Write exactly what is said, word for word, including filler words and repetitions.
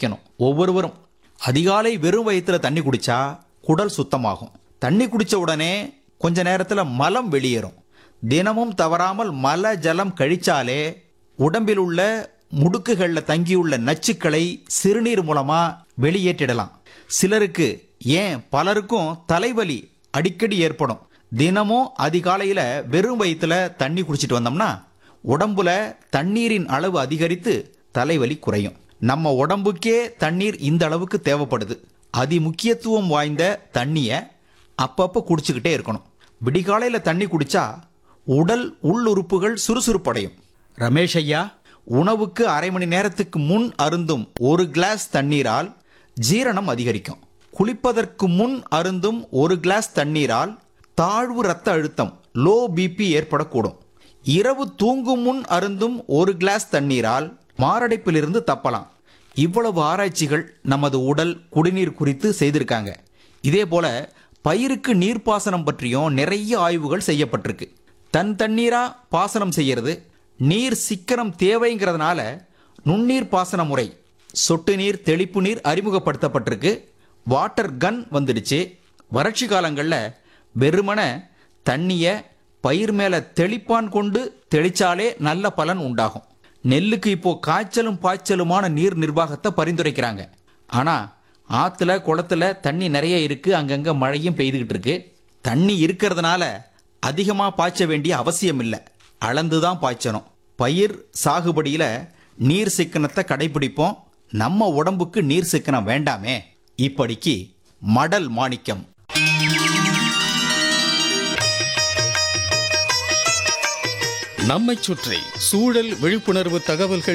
கடைபிடிக்கணும். ஒவ்வொருவரும் அதிகாலை வெறும் வயிற்றுல தண்ணி குடிச்சா குடல் சுத்தமாகும். தண்ணி குடிச்ச உடனே கொஞ்ச நேரத்துல மலம் வெளியேறும். தினமும் தவறாமல் மல ஜலம் கழிச்சாலே உடம்பில் உள்ள முடுக்குகள்ல தங்கியுள்ள நச்சுக்களை சிறுநீர் மூலமா வெளியேற்றிடலாம். சிலருக்கு ஏன் பலருக்கும் தலைவலி அடிக்கடி ஏற்படும். தினமும் அதிகாலையில வெறும் வயிற்றுல தண்ணி குடிச்சிட்டு வந்தோம்னா உடம்புல தண்ணீரின் அளவு அதிகரித்து தலைவலி குறையும். நம்ம உடம்புக்கே தண்ணீர் இந்த அளவுக்கு தேவைப்படுது. அதி முக்கியத்துவம் வாய்ந்த தண்ணிய அப்பப்போ குடிச்சுக்கிட்டே இருக்கணும். விடிகாலையில தண்ணி குடிச்சா உடல் உள்ளுறுப்புகள் சுறுசுறுப்படையும். ரமேஷ் ஐயா, உணவுக்கு அரை மணி நேரத்துக்கு முன் அருந்தும் ஒரு கிளாஸ் தண்ணீரால் ஜீரணம் அதிகரிக்கும். குளிப்பதற்கு முன் அருந்தும் ஒரு கிளாஸ் தண்ணீரால் தாழ்வு இரத்த அழுத்தம் லோ பிபி ஏற்படக்கூடும். இரவு தூங்கும் முன் அருந்தும் ஒரு கிளாஸ் தண்ணீரால் மாரடைப்பிலிருந்து தப்பலாம். இவ்வளவு ஆராய்ச்சிகள் நமது உடல் குடிநீர் குறித்து செய்திருக்காங்க. இதே போல பயிருக்கு நீர்ப்பாசனம் பற்றியும் நிறைய ஆய்வுகள் செய்யப்பட்டிருக்கு. தன் தண்ணீரா பாசனம் செய்யறது, நீர் சிக்கனம் தேவைங்கிறதுனால நுண்ணீர் பாசன முறை, சொட்டு நீர், தெளிப்பு நீர் அறிமுகப்படுத்தப்பட்டிருக்கு. வாட்டர் கன் வந்துடுச்சு. வறட்சி காலங்களில் வெறுமன தண்ணிய பயிர் மேல தெளிப்பான் கொண்டு தெளிச்சாலே நல்ல பலன் உண்டாகும். நெல்லுக்கு இப்போ காய்ச்சலும் பாய்ச்சலுமான நீர் நிர்வாகத்தை பரிந்துரைக்கிறாங்க. ஆனா ஆத்துல குளத்துல தண்ணி நிறைய இருக்கு, அங்கங்க மழையும் பெய்துகிட்டு இருக்கு. தண்ணி இருக்கிறதுனால அதிகமா பாய்ச்ச வேண்டிய அவசியம் இல்லை, அளந்துதான் பாய்ச்சணும். பயிர் சாகுபடியில நீர் சிக்கனத்தை கடைபிடிப்போம். நம்ம உடம்புக்கு நீர் சிக்கனம் வேண்டாமே. இப்படிக்கு மடல் மாணிக்கம். நம்மைச் சுற்றி சூழல் விழிப்புணர்வு தகவல்கள்